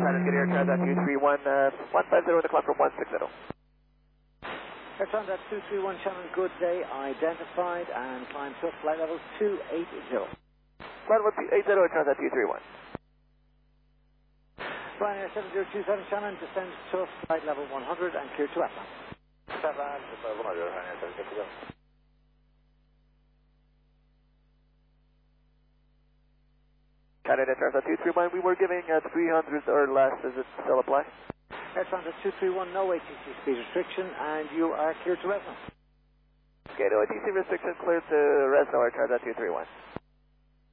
Trying to get Air Transat 231, 150 in the clock from 160. Air Transat 231, Shannon, good day, identified and climb to flight level 280. Flight level 280, Air Transat 231. Ryanair 7027, Shannon, descend to flight level 100 and clear to Atlan. 7, just over 100, Ryanair 7027. Canada Transat 231, we were giving 300 or less, does it still apply? Air Transat 231, no ATC speed restriction, and you are clear to Resno. Okay, no ATC restriction, clear to Resno, Air Transat 231.